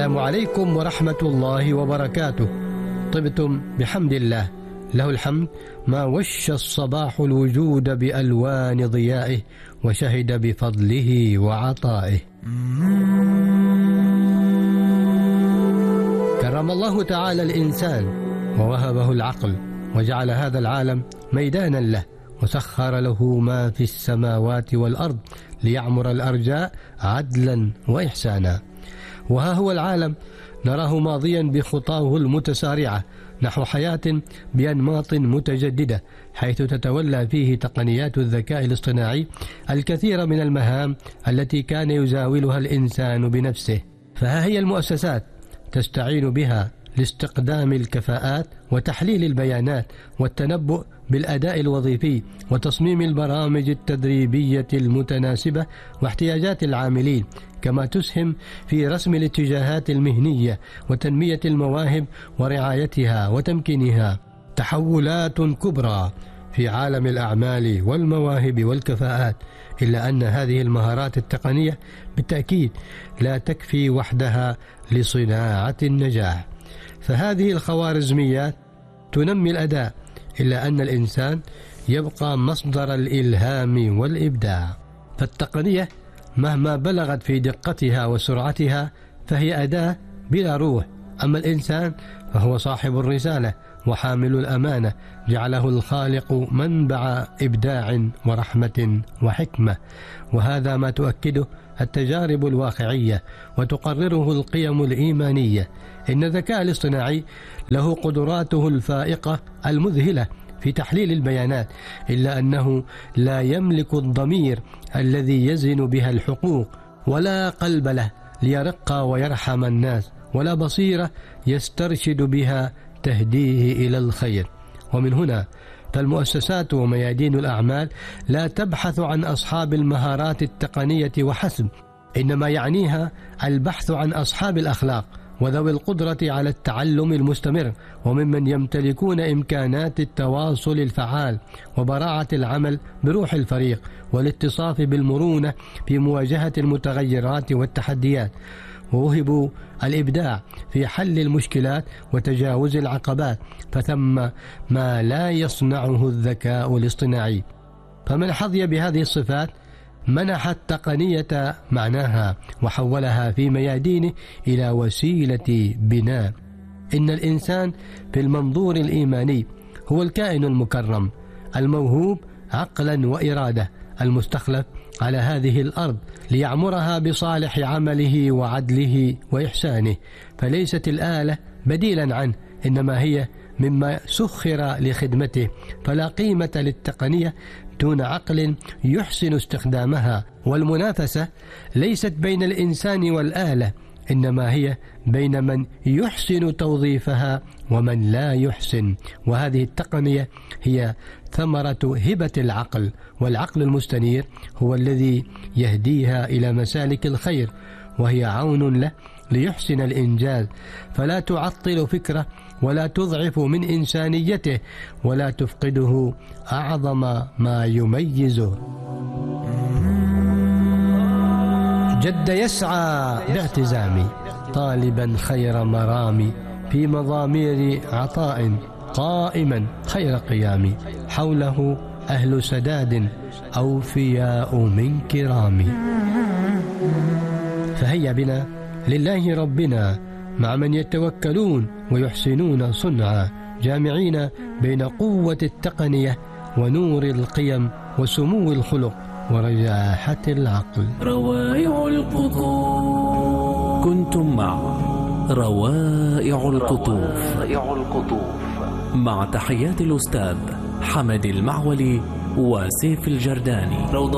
السلام عليكم ورحمة الله وبركاته. طبتم بحمد الله، له الحمد ما وش الصباح الوجود بألوان ضيائه وشهد بفضله وعطائه. كرم الله تعالى الإنسان ووهبه العقل وجعل هذا العالم ميدانا له، وسخر له ما في السماوات والأرض ليعمر الأرجاء عدلا وإحسانا. وها هو العالم نراه ماضيا بخطاه المتسارعة نحو حياة بأنماط متجددة، حيث تتولى فيه تقنيات الذكاء الاصطناعي الكثير من المهام التي كان يزاولها الإنسان بنفسه. فها هي المؤسسات تستعين بها لاستقدام الكفاءات وتحليل البيانات والتنبؤ بالأداء الوظيفي وتصميم البرامج التدريبية المتناسبة واحتياجات العاملين، كما تسهم في رسم الاتجاهات المهنية وتنمية المواهب ورعايتها وتمكينها. تحولات كبرى في عالم الأعمال والمواهب والكفاءات، إلا أن هذه المهارات التقنية بالتأكيد لا تكفي وحدها لصناعة النجاح. فهذه الخوارزميات تنمي الأداء، إلا أن الإنسان يبقى مصدر الإلهام والإبداع. فالتقنية مهما بلغت في دقتها وسرعتها فهي أداة بلا روح، أما الإنسان فهو صاحب الرسالة وحامل الأمانة، جعله الخالق منبع إبداع ورحمة وحكمة. وهذا ما تؤكده التجارب الواقعية وتقرره القيم الإيمانية. إن الذكاء الاصطناعي له قدراته الفائقة المذهلة في تحليل البيانات، إلا أنه لا يملك الضمير الذي يزن بها الحقوق، ولا قلب له ليرق ويرحم الناس، ولا بصيرة يسترشد بها تهديه إلى الخير. ومن هنا فالمؤسسات وميادين الأعمال لا تبحث عن أصحاب المهارات التقنية وحسب، إنما يعنيها البحث عن أصحاب الأخلاق وذوي القدرة على التعلم المستمر، وممن يمتلكون إمكانات التواصل الفعال وبراعة العمل بروح الفريق والاتصاف بالمرونة في مواجهة المتغيرات والتحديات، ووهبوا الإبداع في حل المشكلات وتجاوز العقبات. فثم ما لا يصنعه الذكاء الاصطناعي. فمن حظي بهذه الصفات منح التقنية معناها وحولها في ميادينه إلى وسيلة بناء. إن الإنسان في المنظور الإيماني هو الكائن المكرم الموهوب عقلا وإرادة، المستخلف على هذه الأرض ليعمرها بصالح عمله وعدله وإحسانه. فليست الآلة بديلا عنه، إنما هي مما سخر لخدمته. فلا قيمة للتقنية دون عقل يحسن استخدامها. والمنافسة ليست بين الإنسان والآلة، إنما هي بين من يحسن توظيفها ومن لا يحسن. وهذه التقنية هي ثمرة هبة العقل، والعقل المستنير هو الذي يهديها إلى مسالك الخير، وهي عون له ليحسن الإنجاز. فلا تعطل فكره ولا تضعف من إنسانيته ولا تفقده أعظم ما يميزه. جد يسعى باعتزام طالبا خير مرام، في مضامير عطاء قائما خير قيام، حوله أهل سداد أوفياء من كرام. فهيا بنا لله ربنا مع من يتوكلون ويحسنون صنعا، جامعين بين قوة التقنية ونور القيم وسمو الخلق ورجاحة العقل. روائع القطوف. كنتم مع روائع القطوف مع تحيات الأستاذ حمد المعولي وسيف الجرداني.